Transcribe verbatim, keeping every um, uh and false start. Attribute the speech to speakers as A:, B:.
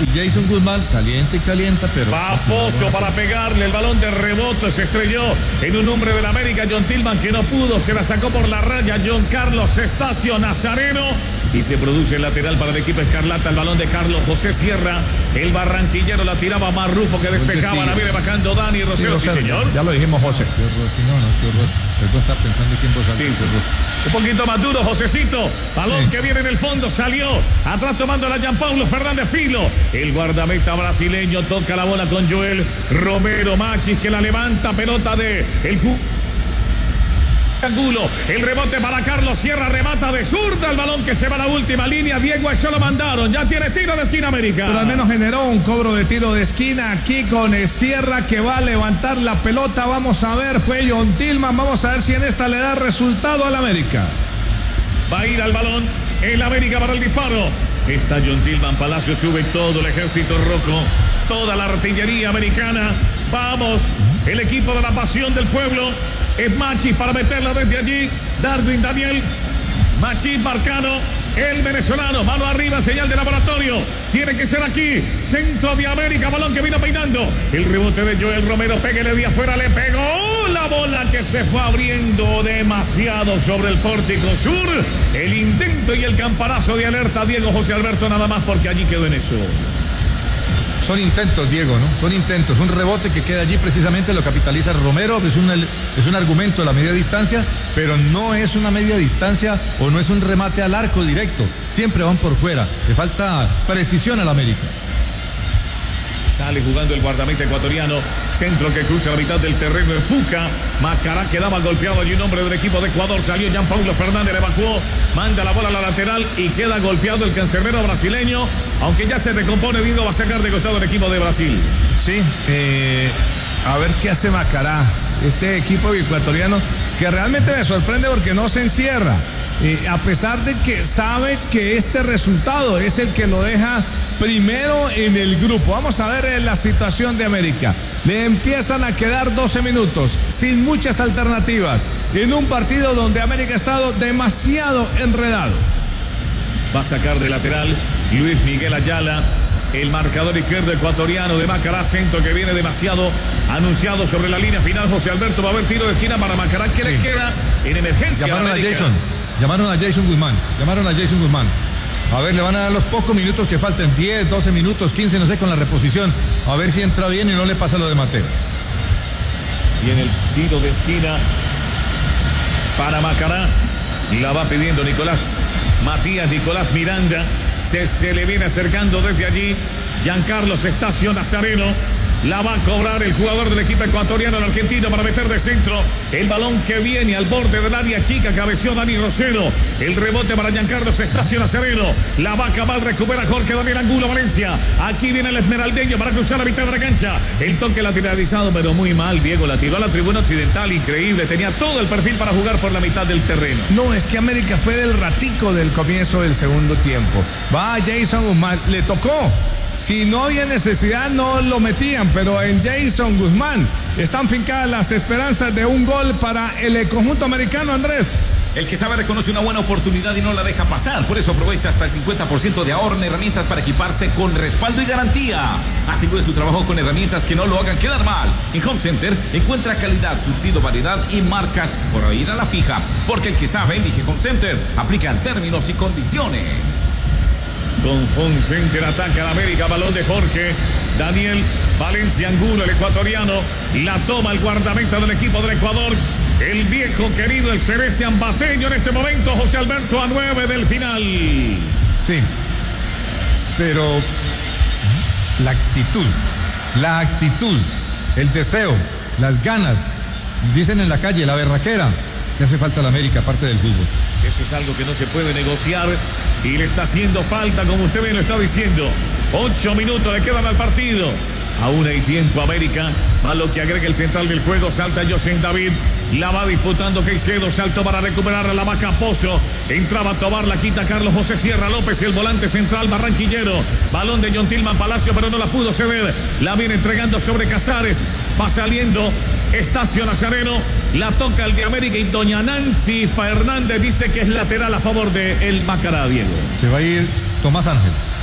A: Jason Guzmán calienta y calienta, pero...
B: Va Pozo para pegarle el balón de rebote, se estrelló en un hombre del América, John Tillman, que no pudo, se la sacó por la raya John Carlos Estacio Nazareno y se produce el lateral para el equipo escarlata, el balón de Carlos José Sierra, el barranquillero la tiraba más Rufo que despejaba, la viene bajando Dani Rosero, sí, sí señor.
A: Ya lo dijimos, José. Qué horror, sí, no, no, qué horror. Perdón, está pensando quién vos.
B: Sí, sí. Un poquito más duro, Josecito. Balón sí. Que viene en el fondo, salió. Atrás tomando la Gianpaulo Fernández Filo. El guardameta brasileño toca la bola con Joel Romero Machis, que la levanta, pelota de el Angulo, el rebote para Carlos Sierra, remata de zurda el balón que se va a la última línea. Diego, eso lo mandaron, ya tiene tiro de esquina América.
C: Pero al menos generó un cobro de tiro de esquina aquí con Sierra, que va a levantar la pelota. Vamos a ver, fue John Tillman, vamos a ver si en esta le da resultado al América.
B: Va a ir al balón el América para el disparo. Está John Tillman, Palacio sube todo el ejército rojo, toda la artillería americana. Vamos, el equipo de la pasión del pueblo. Es Machis para meterla desde allí. Darwin Daniel. Machis Marcano. El venezolano. Mano arriba, señal de laboratorio. Tiene que ser aquí. Centro de América. Balón que vino peinando. El rebote de Joel Romero. Péguele de afuera. Le pegó la bola que se fue abriendo demasiado sobre el pórtico sur. El intento y el campanazo de alerta. Diego José Alberto nada más porque allí quedó en eso.
A: Son intentos, Diego, ¿no? Son intentos. Un rebote que queda allí precisamente lo capitaliza Romero. Es un, es un argumento a la media distancia, pero no es una media distancia o no es un remate al arco directo. Siempre van por fuera. Le falta precisión al América.
B: Dale jugando el guardameta ecuatoriano. Centro que cruza la mitad del terreno. Empuja. Macará quedaba golpeado allí un hombre del equipo de Ecuador. Salió Gianpaulo Fernández, le evacuó. Manda la bola a la lateral y queda golpeado el cancerbero brasileño. Aunque ya se recompone, Diego va a sacar de costado el equipo de Brasil.
C: Sí, eh, a ver qué hace Macará. Este equipo ecuatoriano que realmente me sorprende porque no se encierra. Eh, a pesar de que sabe que este resultado es el que lo deja primero en el grupo. Vamos a ver la situación de América. Le empiezan a quedar doce minutos sin muchas alternativas en un partido donde América ha estado demasiado enredado.
B: Va a sacar de lateral Luis Miguel Ayala. El marcador izquierdo ecuatoriano de Macará, centro que viene demasiado anunciado sobre la línea final. José Alberto, va a haber tiro de esquina para Macará. ¿Qué sí. le queda en emergencia?
A: Llamaron a, a Jason, llamaron a Jason Guzmán, llamaron a Jason Guzmán. A ver, le van a dar los pocos minutos que faltan, diez, doce minutos, quince, no sé, con la reposición. A ver si entra bien y no le pasa lo de Mateo.
B: Y en el tiro de esquina para Macará, la va pidiendo Nicolás Matías Nicolás Miranda. Se, se le viene acercando desde allí Giancarlos Estacio Nazareno. La va a cobrar el jugador del equipo ecuatoriano, el argentino, para meter de centro. El balón que viene al borde del área chica, cabeció Dani Rosero. El rebote para Giancarlos Estacio Nazareno. La va a acabar, recupera Jorge Daniel Angulo Valencia. Aquí viene el esmeraldeño para cruzar la mitad de la cancha. El toque lateralizado, pero muy mal, Diego. La tiró a la tribuna occidental, increíble. Tenía todo el perfil para jugar por la mitad del terreno.
C: No, es que América fue del ratico del comienzo del segundo tiempo. Va Jason Guzmán, le tocó. Si no había necesidad, no lo metían, pero en Jason Guzmán están fincadas las esperanzas de un gol para el conjunto americano, Andrés.
D: El que sabe reconoce una buena oportunidad y no la deja pasar. Por eso aprovecha hasta el cincuenta por ciento de ahorro en herramientas para equiparse con respaldo y garantía. Asegure su trabajo con herramientas que no lo hagan quedar mal. En Home Center encuentra calidad, surtido, variedad y marcas por ir a la fija. Porque el que sabe elige Home Center. Aplican términos y condiciones.
B: Con Home Center ataca a América, balón de Jorge Daniel Valencia Angulo, el ecuatoriano. La toma el guardameta del equipo del Ecuador. El viejo querido, el celeste ambateño en este momento, José Alberto, a nueve del final.
A: Sí, pero la actitud, la actitud, el deseo, las ganas, dicen en la calle, la berraquera, le hace falta a la América, aparte del fútbol.
B: Eso es algo que no se puede negociar y le está haciendo falta, como usted bien lo está diciendo. Ocho minutos le quedan al partido. Aún hay tiempo, América. A lo que agrega el central del juego, salta José David. La va disputando Caicedo, salto para recuperarla, la va Caposo. Entraba a tomar, la quita Carlos José Sierra López, el volante central barranquillero. Balón de John Tillman Palacio, pero no la pudo ceder. La viene entregando sobre Casares. Va saliendo Estacio Nazareno. La toca el de América y doña Nancy Fernández dice que es lateral a favor de el Macará, Diego.
A: Se va a ir Tomás Ángel.